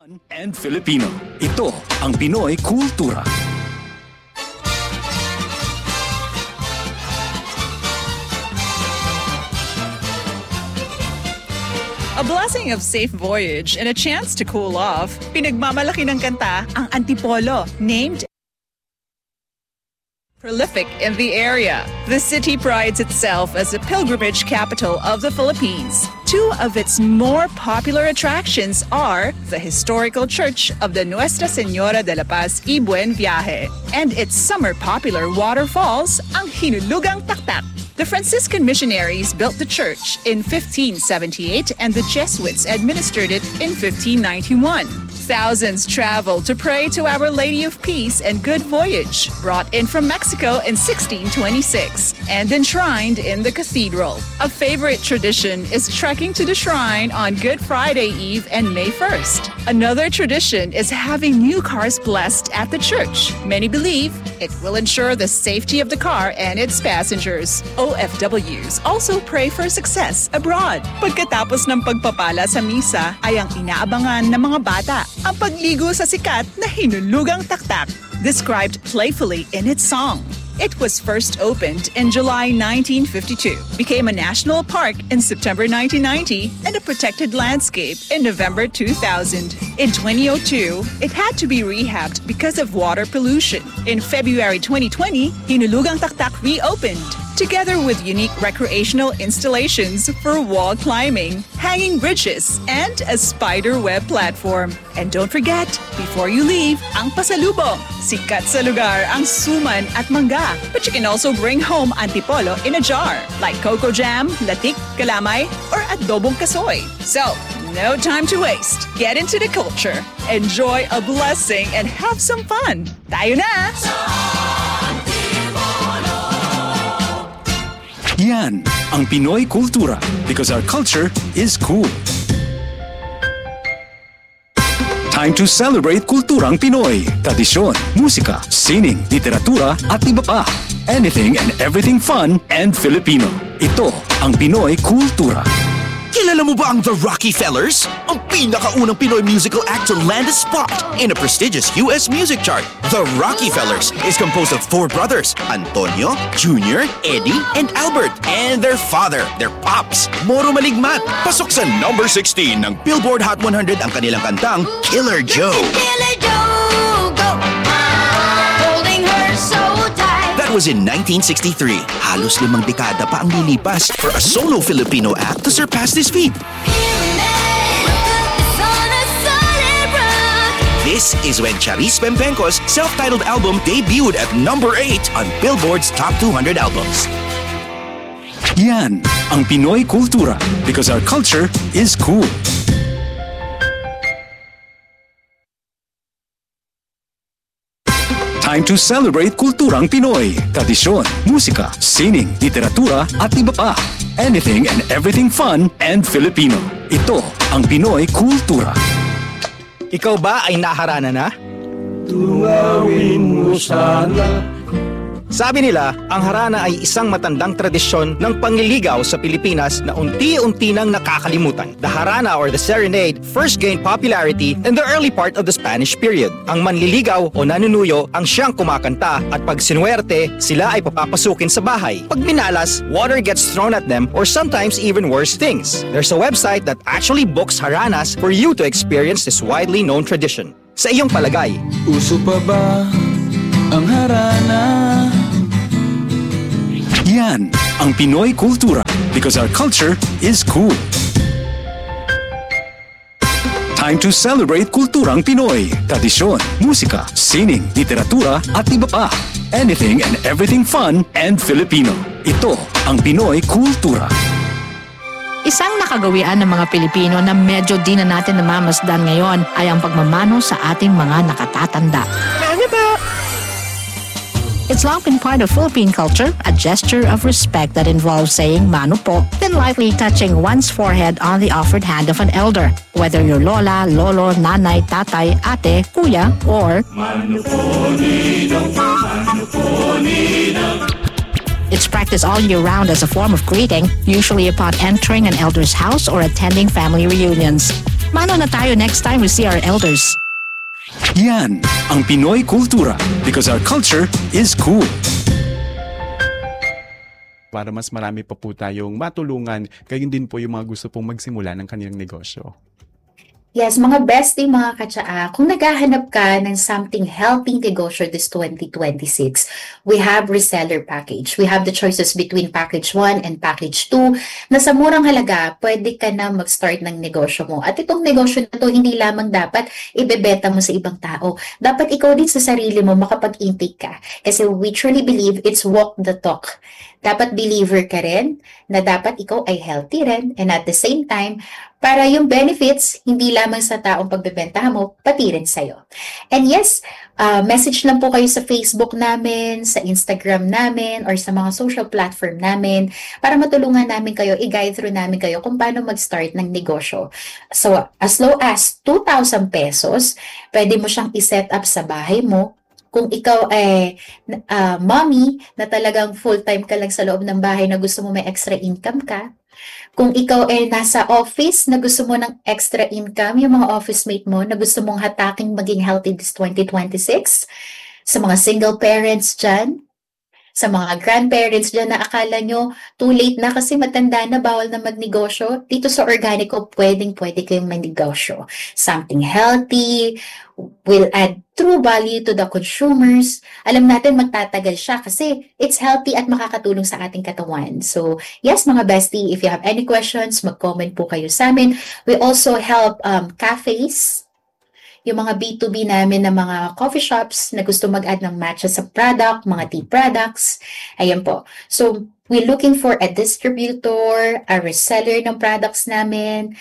And Filipino. Ito ang Pinoy Kultura. A blessing of safe voyage and a chance to cool off. Pinagmamalaki ng kanta ang Antipolo, named prolific in the area. The city prides itself as a pilgrimage capital of the Philippines. Two of its more popular attractions are the historical church of the Nuestra Señora de la Paz y Buen Viaje and its summer popular waterfalls, ang Hinulugang Taktak. The Franciscan missionaries built the church in 1578 and the Jesuits administered it in 1591. Thousands traveled to pray to Our Lady of Peace and Good Voyage, brought in from Mexico in 1626 and enshrined in the cathedral. A favorite tradition is trekking to the shrine on Good Friday Eve and May 1st. Another tradition is having new cars blessed at the church. Many believe it will ensure the safety of the car and its passengers. OFWs also pray for success abroad. Pagkatapos ng pagpapala sa misa ay ang inaabangan ng mga bata ang pagligo sa sikat na Hinulugang Taktak, described playfully in its song. It was first opened in July 1952, became a national park in September 1990, and a protected landscape in November 2000. In 2002, it had to be rehabbed because of water pollution. In February 2020, Hinulugang Taktak reopened, together with unique recreational installations for wall climbing, hanging bridges, and a spider web platform. And don't forget, before you leave, ang pasalubong. Sikat sa lugar ang suman at mangga. But you can also bring home antipolo in a jar, like cocoa jam, latik, kalamay, or adobong kasoy. So, no time to waste. Get into the culture, enjoy a blessing, and have some fun. Tayo na! Yan ang Pinoy Kultura, because our culture is cool. Time to celebrate kulturang Pinoy. Tradisyon, musika, sining, literatura at iba pa. Anything and everything fun and Filipino. Ito ang Pinoy Kultura. Kilala mo ba ang The Rockefellers? Ang pinakaunang Pinoy musical act to land a spot in a prestigious US music chart. The Rockefellers is composed of four brothers, Antonio, Junior, Eddie, and Albert, and their father, their pops, Moro Maligmat. Pasok sa number 16 ng Billboard Hot 100 ang kanilang kantang Killer Joe. Killer Joe, go! Holding her so tight. That was in 1963. Halos 5 dekada pa ang lilipas for a solo Filipino act to surpass this feat. This is when Charis Pempenco's self-titled album debuted at number 8 on Billboard's Top 200 albums. Yan ang Pinoy Kultura, because our culture is cool. Time to celebrate kulturang Pinoy. Tradisyon, musika, sining, literatura at iba pa. Anything and everything fun and Filipino. Ito ang Pinoy Kultura. Ikaw ba ay naharana na? Tunawin mo sana. Sabi nila, ang harana ay isang matandang tradisyon ng pangliligaw sa Pilipinas na unti-unti nang nakakalimutan. The harana or the serenade first gained popularity in the early part of the Spanish period. Ang manliligaw o nanunuyo ang siyang kumakanta at pag sinuwerte, sila ay papapasukin sa bahay. Pag minalas, water gets thrown at them or sometimes even worse things. There's a website that actually books haranas for you to experience this widely known tradition. Sa iyong palagay, Uso pa ba ang harana? Yan ang Pinoy Kultura, because our culture is cool. Time to celebrate kulturang Pinoy. Tradisyon, musika, sining, literatura at iba pa. Anything and everything fun and Filipino. Ito ang Pinoy Kultura. Isang nakagawian ng mga Pilipino na medyo di na natin namamasdan ngayon ay ang pagmamano sa ating mga nakatatanda. It's long been part of Philippine culture, a gesture of respect that involves saying mano po, then lightly touching one's forehead on the offered hand of an elder, whether you're lola, lolo, nanay, tatay, ate, kuya, or mano po, ninong, mano po, ninong. It's practiced all year round as a form of greeting, usually upon entering an elder's house or attending family reunions. Mano na tayo next time we see our elders. Yan ang Pinoy Kultura because our culture is cool. Para mas marami pa po tayong matulungan, gayon din po yung mga gusto pong magsimula ng kanilang negosyo. Yes, mga bestie, mga katsaa, kung naghahanap ka ng something helping negosyo this 2026, we have reseller package. We have the choices between package 1 and package 2 na sa murang halaga, pwede ka na mag-start ng negosyo mo. At itong negosyo na to, hindi lamang dapat ibebenta mo sa ibang tao. Dapat ikaw din sa sarili mo makapag-intake ka. Kasi we truly believe it's walk the talk. Dapat believer ka rin na dapat ikaw ay healthy rin and at the same time, para yung benefits, hindi lamang sa taong pagbebentahan mo, pati rin sa'yo. And yes, message lang po kayo sa Facebook namin, sa Instagram namin, or sa mga social platform namin para matulungan namin kayo, i-guide through namin kayo kung paano mag-start ng negosyo. So, as low as 2,000 pesos, pwede mo siyang i-set up sa bahay mo. Kung ikaw ay mommy na talagang full-time ka lang sa loob ng bahay na gusto mo may extra income ka, kung ikaw ay nasa office na gusto mo ng extra income, yung mga office mate mo na gusto mong hataking maging healthy this 2026, sa mga single parents dyan, sa mga grandparents dyan na akala nyo too late na kasi matanda na, bawal na magnegosyo, dito sa Organico, pwede kayong magnegosyo. Something healthy, will add true value to the consumers. Alam natin magtatagal siya kasi it's healthy at makakatulong sa ating katawan. So, yes mga bestie, if you have any questions, mag-comment po kayo sa amin. We also help cafes, yung mga B2B namin na mga coffee shops na gusto mag-add ng matcha sa product, mga tea products. Ayan po. So, we're looking for a distributor, a reseller ng products namin.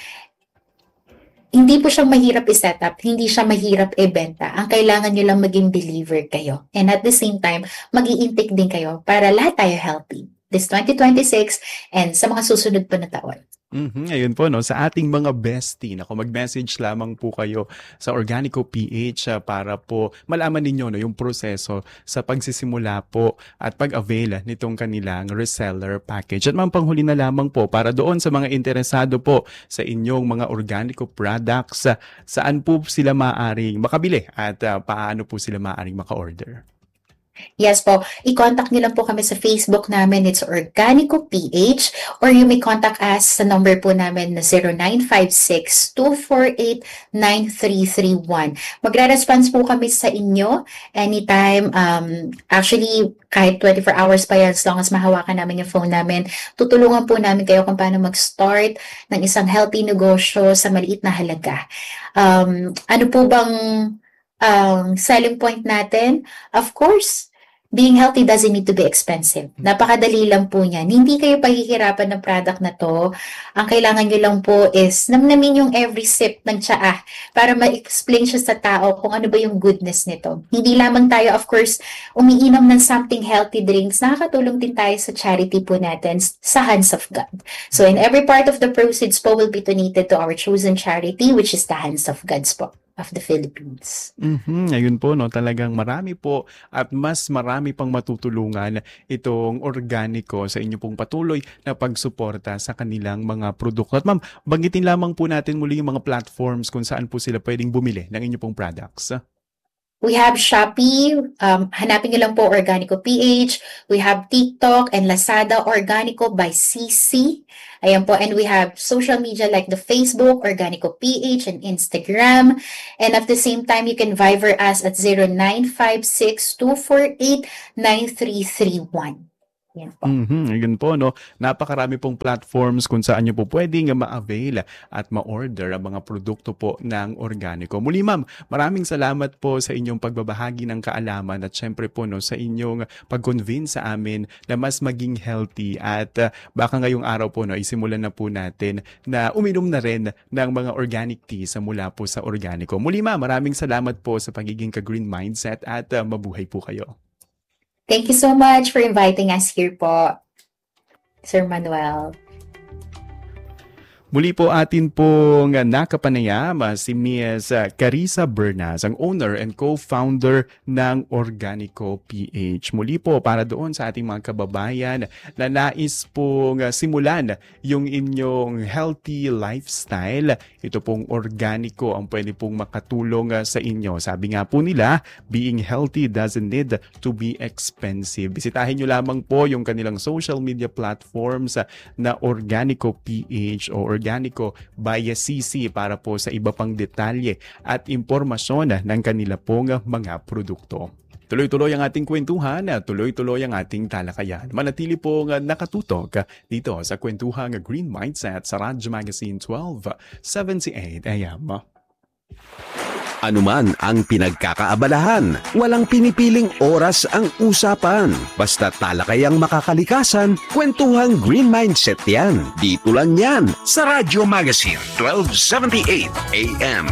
Hindi po siyang mahirap i-set up, hindi siya mahirap i-benta. Ang kailangan nyo lang maging believer kayo. And at the same time, mag-i-intake din kayo para lahat tayo healthy this 2026 and sa mga susunod pa na taon. Ayun po, no, sa ating mga bestie, kung mag-message lamang po kayo sa Organico PH para po malaman ninyo no, yung proseso sa pagsisimula po at pag-avail nitong kanilang reseller package. At panghuli na lamang po para doon sa mga interesado po sa inyong mga Organico products, saan po sila maaaring makabili at paano po sila maaaring maka-order? Yes po, i-contact niyo lang po kami sa Facebook namin, it's Organico PH, or you may contact us sa number po namin na 0956-248-9331. Magre-response po kami sa inyo anytime, actually kahit 24 hours pa yan, as long as mahawakan namin yung phone namin, tutulungan po namin kayo kung paano mag-start ng isang healthy negosyo sa maliit na halaga. Ano po bang selling point natin? Of course, being healthy doesn't need to be expensive. Napakadali lang po niyan. Hindi kayo pahihirapan ng product na to. Ang kailangan nyo lang po is namnamin yung every sip ng tsaa para ma-explain siya sa tao kung ano ba yung goodness nito. Hindi lamang tayo, of course, umiinom ng something healthy drinks. Nakakatulong din tayo sa charity po natin sa Hands of God. So in every part of the proceeds po will be donated to our chosen charity, which is the Hands of God's po of the Philippines. Ayun po, no, talagang marami po at mas marami pang matutulungan itong Organico sa inyo pong patuloy na pagsuporta sa kanilang mga produkto. At ma'am, banggitin lamang po natin muli yung mga platforms kung saan po sila pwedeng bumili ng inyo pong products. We have Shopee, hanapin niyo lang po Organico PH. We have TikTok and Lazada Organico by CC. Ayan po, and we have social media like the Facebook, Organico PH, and Instagram. And at the same time, you can Viber us at 0956-248-9331. Yan po. Yun po, no? Napakarami pong platforms kung saan nyo po pwedeng ma-avail at ma-order ang mga produkto po ng Organico. Muli ma'am, maraming salamat po sa inyong pagbabahagi ng kaalaman at syempre po no, sa inyong pag-convince sa amin na mas maging healthy at baka ngayong araw po no, isimulan na po natin na uminom na rin ng mga organic tea sa mula po sa Organico. Muli ma'am, maraming salamat po sa pagiging ka-green mindset at mabuhay po kayo. Thank you so much for inviting us here po, Sir Manuel. Muli po atin pong nakapanayam si Ms. Carissa Bernas, ang owner and co-founder ng Organico PH. Muli po para doon sa ating mga kababayan na nais pong simulan yung inyong healthy lifestyle. Ito pong Organico ang pwede pong makatulong sa inyo. Sabi nga po nila, being healthy doesn't need to be expensive. Bisitahin nyo lamang po yung kanilang social media platforms na Organico PH o Organico by CC para po sa iba pang detalye at impormasyon ng kanila pong mga produkto. Tuloy-tuloy ang ating kwentuhan, tuloy-tuloy ang ating talakayan. Manatili pong nakatutok dito sa kwentuhang Green Mindset sa Radyo Magazine 1278 AM. Anuman ang pinagkakaabalahan, walang pinipiling oras ang usapan. Basta talakayang makakalikasan, kwentuhang Green Mindset yan. Dito lang yan sa Radyo Magazine 1278 AM.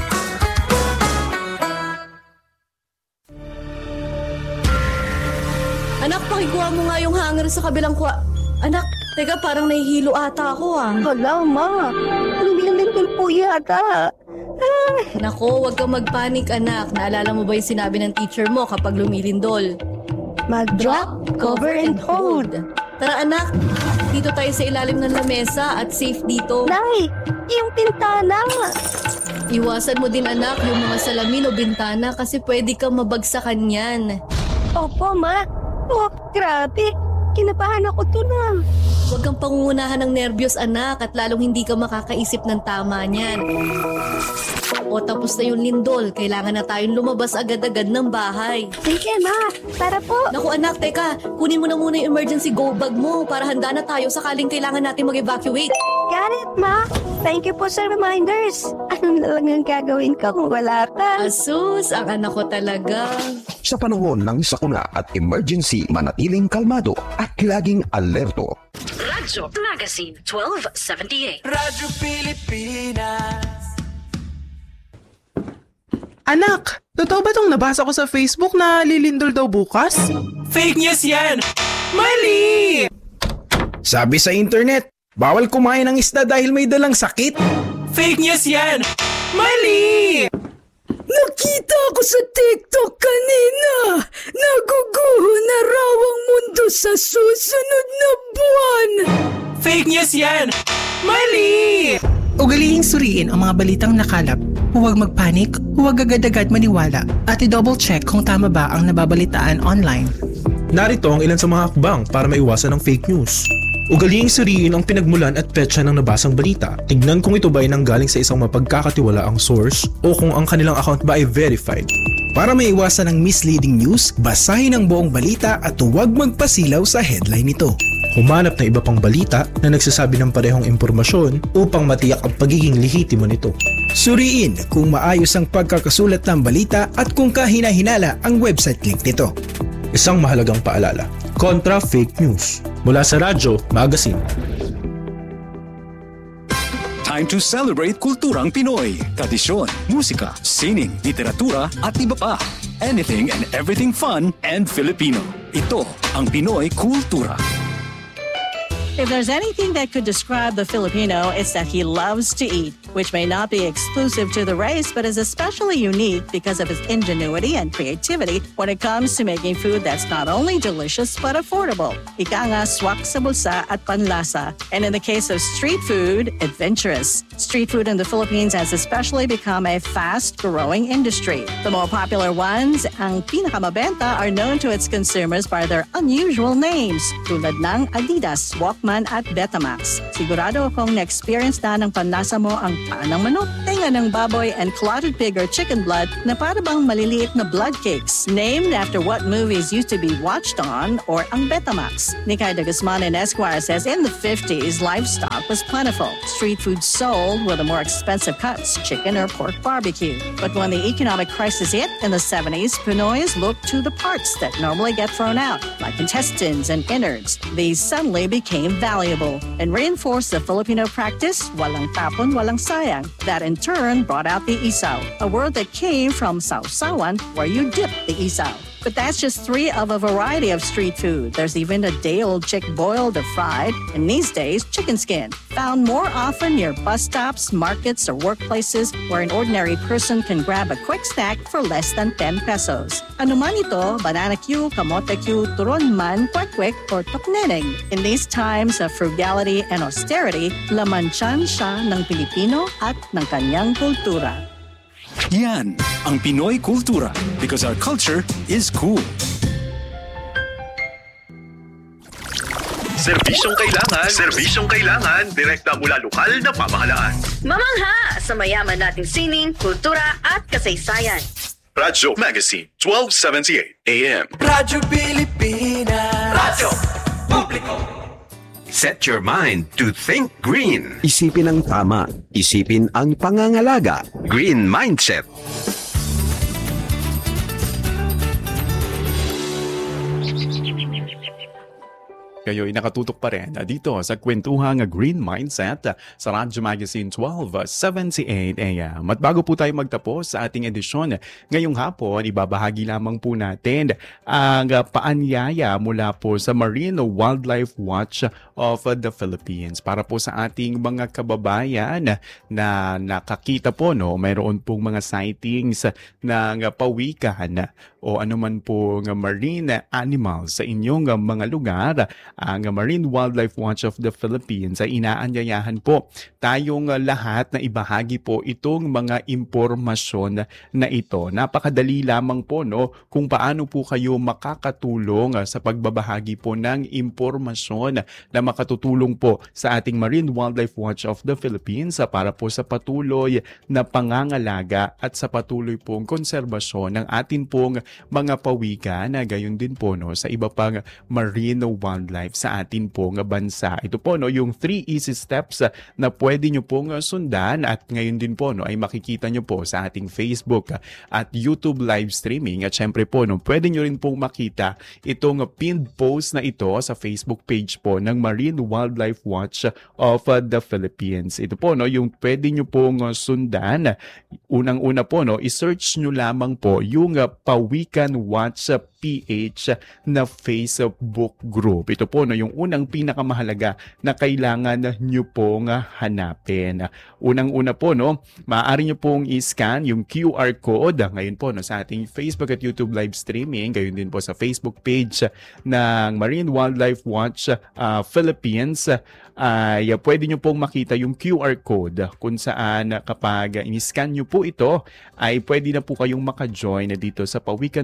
Anak, pakikuha mo nga yung hanger sa kabilang kuha. Anak, teka, parang nahihilo ata ako Hala, ma. Lumilindol po yata. Nako, huwag kang magpanik, anak. Naalala mo ba yung sinabi ng teacher mo kapag lumilindol? Mag-drop, cover, and hold. Tara, anak. Dito tayo sa ilalim ng lamesa at safe dito. Nay, yung pintana. Iwasan mo din, anak, yung mga salamin o bintana kasi pwede kang mabagsakan yan. Opo, ma. Oh, grabe. Kinabahan ako na. Huwag kang pangungunahan ng nerbiyos, anak, at lalong hindi ka makakaisip ng tama niyan. O tapos na yung lindol, kailangan na tayong lumabas agad-agad ng bahay. Sige, ma. Tara po. Naku, anak, teka. Kunin mo na muna yung emergency go bag mo para handa na tayo sakaling kailangan natin mag-evacuate. Got it, ma. Thank you po sa reminders. Ano na lang ang gagawin ko kung wala ka? Asus, ang anak ko talaga. Sa panahon ng sakuna at emergency, manatiling kalmado at laging alerto. Radyo Magazine 1278. Radyo Pilipinas. Anak, totoo ba itong nabasa ko sa Facebook na lilindol daw bukas? Fake news yan! Mali! Sabi sa internet, bawal kumain ng isda dahil may dalang sakit. Fake news yan! Mali! Nakita ko sa TikTok kanina. Naguguho na raw ang mundo sa susunod na buwan. Fake news yan! Mali! Ugaliing suriin ang mga balitang nakalap. Huwag magpanik, huwag agad-agad maniwala, at i-double check kung tama ba ang nababalitaan online. Narito ang ilan sa mga hakbang para maiwasan ang fake news. Ugaliing suriin ang pinagmulan at petsa ng nabasang balita. Tignan kung ito ba ay nanggaling sa isang mapagkakatiwalaang source o kung ang kanilang account ba ay verified. Para maiwasan ang misleading news, basahin ang buong balita at huwag magpasilaw sa headline nito. Humanap ng iba pang balita na nagsasabi ng parehong impormasyon upang matiyak ang pagiging lehitimo nito. Suriin kung maayos ang pagkakasulat ng balita at kung kahina-hinala ang website link nito. Isang mahalagang paalala, kontra fake news. Mula sa Radyo Magazine. Time to celebrate kulturang Pinoy. Tradisyon, musika, sining, literatura at iba pa. Anything and everything fun and Filipino. Ito ang Pinoy Kultura. If there's anything that could describe the Filipino, it's that he loves to eat, which may not be exclusive to the race, but is especially unique because of his ingenuity and creativity when it comes to making food that's not only delicious but affordable. Ika nga, swak sa bulsa at panlasa. And in the case of street food, adventurous. Street food in the Philippines has especially become a fast-growing industry. The more popular ones, ang pinakamabenta, are known to its consumers by their unusual names, tulad ng Adidas, Walkman at Betamax. Sigurado akong na-experience na ng panlasa mo ang paa ng manok, tenga ng baboy, and clotted pig or chicken blood na para bang maliliit na blood cakes, named after what movies used to be watched on, or ang Betamax. Nikay de Guzman in Esquire says in the 50s, livestock was plentiful. Street food sold were the more expensive cuts, chicken or pork barbecue. But when the economic crisis hit in the 70s, Pinoys looked to the parts that normally get thrown out, like intestines and innards. These suddenly became valuable and reinforced the Filipino practice, walang tapon, walang sayang. That in turn brought out the isaw, a word that came from sausawan, where you dip the isaw. But that's just 3 of a variety of street food. There's even a day-old chick boiled or fried, and these days, chicken skin, found more often near bus stops, markets, or workplaces where an ordinary person can grab a quick snack for less than 10 pesos. Ano man ito, banana Q, kamote Q, turon man, kwek-kwek, or tokneneng. In these times of frugality and austerity, laman tiyan siya ng Pilipino at ng kanyang kultura. Yan ang Pinoy Kultura because our culture is cool. Serbisyong kailangan, direkta mula lokal na pamahalaan. Mamangha sa mayaman nating sining, kultura at kasaysayan. Radyo Magazine, 1278 AM. Radyo Pilipinas. Radyo Publiko. Set your mind to think green. Isipin ang tama. Isipin ang pangangalaga. Green Mindset. Kayo'y nakatutok pa rin dito sa kwentuhang Green Mindset sa Radyo Magazine 1278 AM. At bago po tayo magtapos sa ating edisyon, ngayong hapon, ibabahagi lamang po natin ang paanyaya mula po sa Marine Wildlife Watch of the Philippines para po sa ating mga kababayan na nakakita po, mayroon pong mga sightings ng pawikan o anuman po marine animals sa inyong mga lugar. Ang Marine Wildlife Watch of the Philippines ay inaanyayahan po tayong lahat na ibahagi po itong mga impormasyon na ito. Napakadali lamang po kung paano po kayo makakatulong sa pagbabahagi po ng impormasyon na makatutulong po sa ating Marine Wildlife Watch of the Philippines para po sa patuloy na pangangalaga at sa patuloy pong konserbasyon ng atin pong mga pawikan na gayon din po sa iba pang marine wildlife sa atin pong bansa. Ito po yung 3 easy steps na pwede nyo pong sundan at ngayon din po ay makikita nyo po sa ating Facebook at YouTube live streaming at syempre po pwede nyo rin pong makita itong pinned post na ito sa Facebook page po ng Marine Wildlife Watch of the Philippines. Ito po yung pwede nyo pong sundan. Unang-una po i-search nyo lamang po yung Pawikan Watch PH na Facebook group. Ito po yung unang pinakamahalaga na kailangan nyo pong hanapin. Unang-una po maaari nyo pong i-scan yung QR code ngayon po sa ating Facebook at YouTube live streaming, gayon din po sa Facebook page ng Marine Wildlife Watch Philippines. Pwede nyo pong makita yung QR code kung saan kapag in-scan nyo po ito ay pwede na po kayong maka-join dito sa Pawikan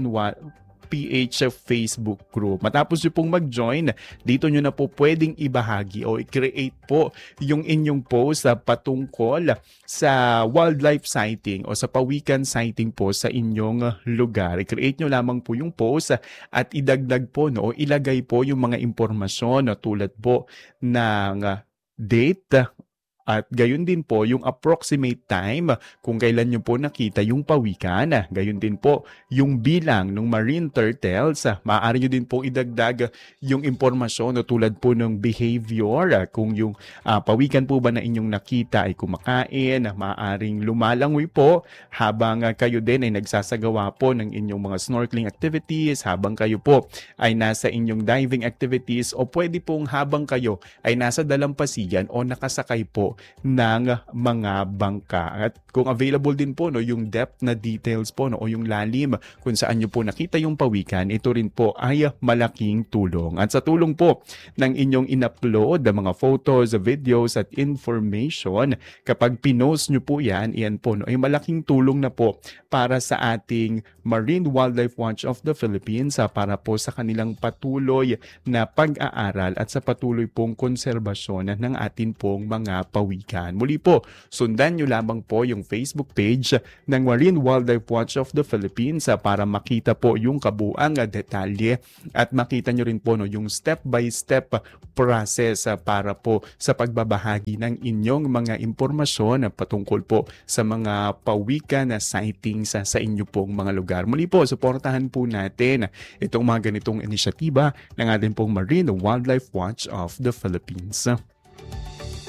PH Facebook group. Matapos nyo pong mag-join, dito nyo na po pwedeng ibahagi o i-create po yung inyong post patungkol sa wildlife sighting o sa pawikan sighting po sa inyong lugar. I-create nyo lamang po yung post at idagdag po o ilagay po yung mga impormasyon tulad po ng date at gayon din po yung approximate time kung kailan nyo po nakita yung pawikan. Gayon din po yung bilang ng marine turtles. Maaari nyo din po idagdag yung impormasyon tulad po ng behavior. Kung yung pawikan po ba na inyong nakita ay kumakain, maaaring lumalangoy po habang kayo din ay nagsasagawa po ng inyong mga snorkeling activities, habang kayo po ay nasa inyong diving activities, o pwede pong habang kayo ay nasa dalampasigan o nakasakay po ng mga bangka. At kung available din po yung depth na details po o yung lalim kung saan nyo po nakita yung pawikan, ito rin po ay malaking tulong. At sa tulong po ng inyong in-upload na mga photos, videos at information, kapag pinost nyo po yan po ay malaking tulong na po para sa ating Marine Wildlife Watch of the Philippines para po sa kanilang patuloy na pag-aaral at sa patuloy pong konserbasyon ng atin pong mga pawikan. Muli po, sundan nyo lamang po yung Facebook page ng Marine Wildlife Watch of the Philippines para makita po yung kabuang detalye at makita nyo rin po yung step-by-step process para po sa pagbabahagi ng inyong mga impormasyon patungkol po sa mga pawikan na sightings sa inyo pong mga lugar. Muli po, suportahan po natin itong mga ganitong inisyatiba ng ating pong Marine Wildlife Watch of the Philippines.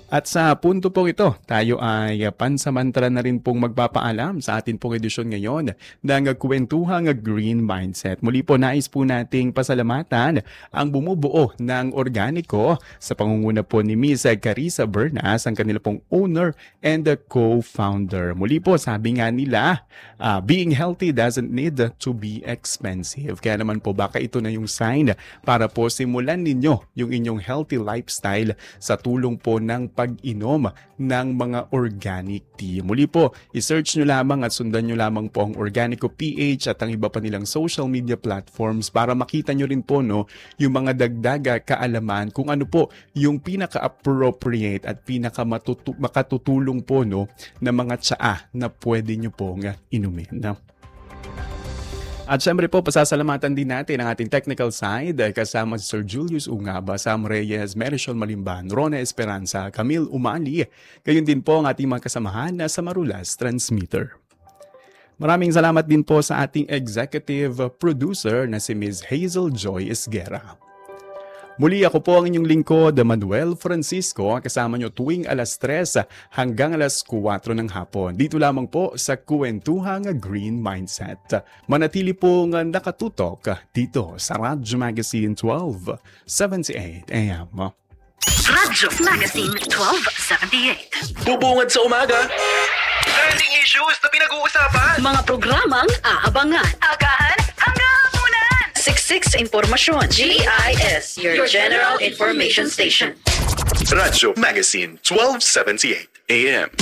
At sa punto po ito, tayo ay pansamantala na rin pong magpapaalam sa atin pong edisyon ngayon ng Kwentuhang Green Mindset. Muli po nais po nating pasalamatan ang bumubuo ng Organico sa pangunguna po ni Ms. Carissa Bernas, ang kanila pong owner and co-founder. Muli po, sabi nga nila, being healthy doesn't need to be expensive. Kaya naman po baka ito na yung sign para po simulan ninyo yung inyong healthy lifestyle sa tulong po ng pag-inom ng mga organic tea. Muli po, i-search nyo lamang at sundan nyo lamang po ang Organico PH at ang iba pa nilang social media platforms para makita nyo rin po yung mga dagdag kaalaman kung ano po yung pinaka-appropriate at makatutulong po na mga tsaa na pwede nyo pong inumin. At syempre po, pasasalamatan din natin ang ating technical side kasama si Sir Julius Ungaba, Sam Reyes, Marisol Malimban, Rona Esperanza, Camille Umali. Gayon din po ang ating mga kasamahan sa Marulas Transmitter. Maraming salamat din po sa ating executive producer na si Ms. Hazel Joy Esguera. Muli ako po ang inyong lingkod, Manuel Francisco, kasama nyo tuwing alas 3 hanggang alas 4 ng hapon. Dito lamang po sa Kwentuhang Green Mindset. Manatili pong nakatutok dito sa Radyo Magazine 1278 AM. Radyo Magazine 1278. Bubungad sa umaga. Trending issues na pinag-uusapan. Mga programang aabangan. Agahan hanggang hapunan. Siksik sa impormasyon. GIS, your General Information Station. Radyo Magazine 1278 AM.